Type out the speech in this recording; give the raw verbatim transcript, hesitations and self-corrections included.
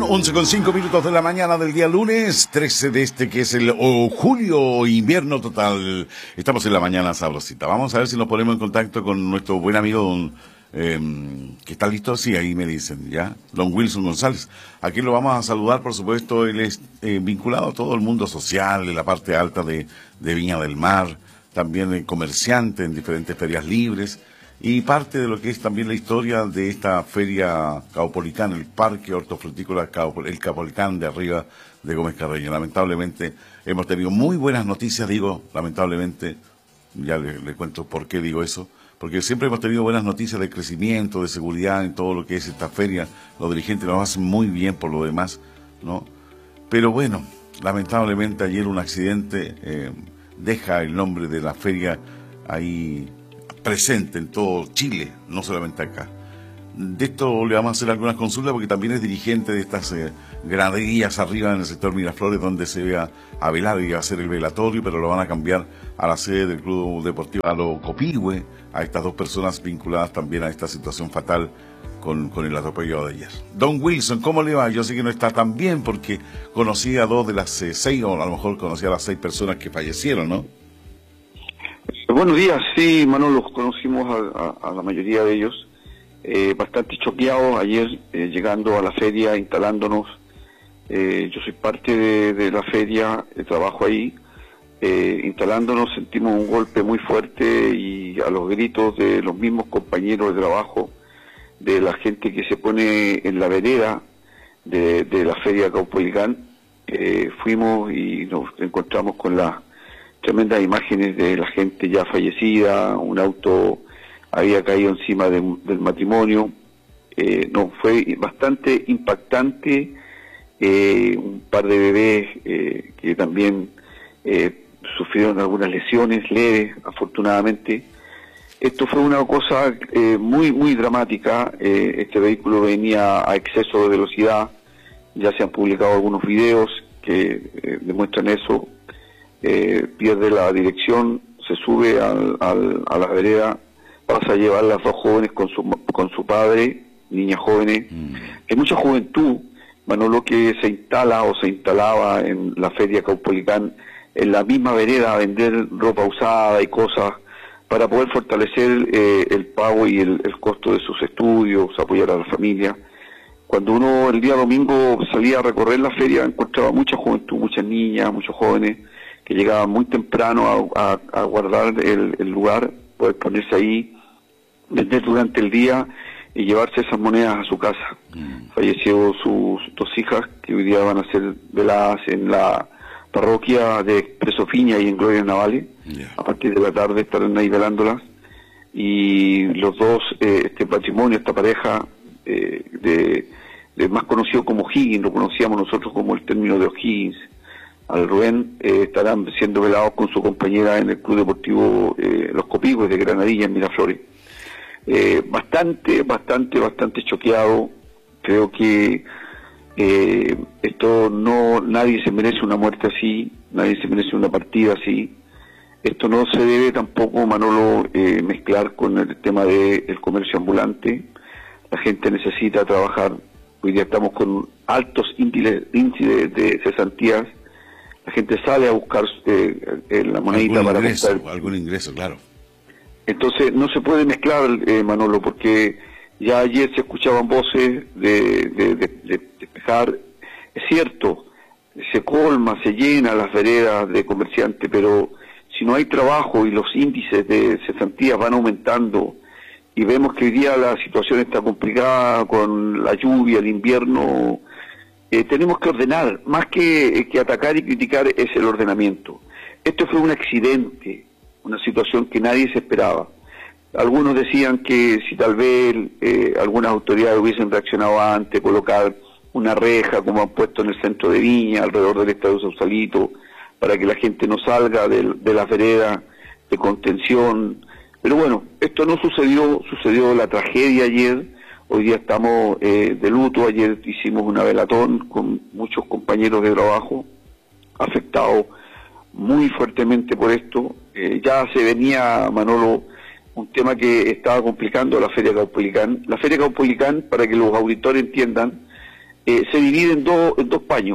once con cinco minutos de la mañana del día lunes, trece de este que es el oh, julio, invierno total. Estamos en la mañana sabrosita. Vamos a ver si nos ponemos en contacto con nuestro buen amigo don, eh, que está listo, sí, ahí me dicen, ya, don Wilson González. Aquí lo vamos a saludar, por supuesto, él es eh, vinculado a todo el mundo social, de la parte alta de, de Viña del Mar, también eh, comerciante en diferentes ferias libres. Y parte de lo que es también la historia de esta feria Caupolicán, el Parque Hortofrutícola Caupo, el Caupolicán de arriba de Gómez Carreño. Lamentablemente hemos tenido muy buenas noticias, digo, lamentablemente, ya le, le cuento por qué digo eso, porque siempre hemos tenido buenas noticias de crecimiento, de seguridad en todo lo que es esta feria. Los dirigentes lo hacen muy bien por lo demás, ¿no? Pero bueno, lamentablemente ayer un accidente eh, deja el nombre de la feria ahí presente en todo Chile, no solamente acá. De esto le vamos a hacer algunas consultas porque también es dirigente de estas eh, graderías arriba en el sector Miraflores, donde se ve a, a velar y va a hacer el velatorio, pero lo van a cambiar a la sede del Club Deportivo a lo Copihue, a estas dos personas vinculadas también a esta situación fatal con, con el atropello de ayer. Don Wilson, ¿cómo le va? Yo sé que no está tan bien porque conocí a dos de las eh, seis, o a lo mejor conocí a las seis personas que fallecieron, ¿no? Buenos días, sí, Manolo, conocimos a, a, a la mayoría de ellos, eh, bastante choqueados ayer eh, llegando a la feria, instalándonos. Eh, yo soy parte de, de la feria, eh, trabajo ahí, eh, instalándonos sentimos un golpe muy fuerte y a los gritos de los mismos compañeros de trabajo, de la gente que se pone en la vereda de, de la feria Caupolicán, eh, fuimos y nos encontramos con la tremendas imágenes de la gente ya fallecida, un auto había caído encima de, del matrimonio, eh, no, fue bastante impactante, eh, un par de bebés eh, que también eh, sufrieron algunas lesiones leves, afortunadamente. Esto fue una cosa eh, muy, muy dramática, eh, este vehículo venía a exceso de velocidad, ya se han publicado algunos videos que eh, demuestran eso. Eh, pierde la dirección, se sube al, al, a la vereda, pasa a llevar a las dos jóvenes con su, con su padre, niñas jóvenes. Mm. Hay mucha juventud, Manolo, que se instala o se instalaba en la feria Caupolicán, en la misma vereda a vender ropa usada y cosas para poder fortalecer eh, el pago y el, el costo de sus estudios, apoyar a la familia. Cuando uno el día domingo salía a recorrer la feria, encontraba mucha juventud, muchas niñas, muchos jóvenes, que llegaban muy temprano a, a, a guardar el, el lugar, poder ponerse ahí, vender durante el día y llevarse esas monedas a su casa. Mm. Falleció sus dos hijas, que hoy día van a ser veladas en la parroquia de Expreso Fiña y en Gloria Navales. Yeah. A partir de la tarde estarán ahí velándolas. Y los dos, eh, este patrimonio, esta pareja, eh, de, de más conocido como Higgins, lo conocíamos nosotros como el término de O'Higgins, al Rubén, eh, estarán siendo velados con su compañera en el Club Deportivo eh, Los Copihue de Granadilla en Miraflores. Eh, bastante, bastante, bastante choqueado. Creo que eh, esto no, nadie se merece una muerte así, nadie se merece una partida así. Esto no se debe tampoco, Manolo, eh, mezclar con el tema del comercio ambulante. La gente necesita trabajar. Hoy día estamos con altos índices de cesantías. La gente sale a buscar eh, eh, la monedita para ingreso, comprar. Algún ingreso, claro. Entonces no se puede mezclar, eh, Manolo, porque ya ayer se escuchaban voces de, de, de, de despejar. Es cierto, se colma, se llena las veredas de comerciantes, pero si no hay trabajo y los índices de cesantías van aumentando y vemos que hoy día la situación está complicada con la lluvia, el invierno, Eh, tenemos que ordenar, más que, que atacar y criticar es el ordenamiento. Esto fue un accidente, una situación que nadie se esperaba. Algunos decían que si tal vez eh, algunas autoridades hubiesen reaccionado antes, colocar una reja como han puesto en el centro de Viña, alrededor del estadio Sausalito, para que la gente no salga de, de las veredas de contención. Pero bueno, esto no sucedió, sucedió la tragedia ayer. Hoy día estamos eh, de luto. Ayer hicimos una velatón con muchos compañeros de trabajo afectados muy fuertemente por esto. Eh, ya se venía, Manolo, un tema que estaba complicando la Feria Caupolicán. La Feria Caupolicán, para que los auditores entiendan, eh, se divide en, dos en dos paños.